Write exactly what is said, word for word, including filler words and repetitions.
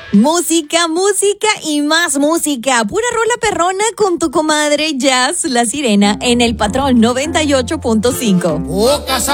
Música, música y más música. Pura rola perrona con tu comadre Jazz La Sirena en El Patrón noventa y ocho punto cinco.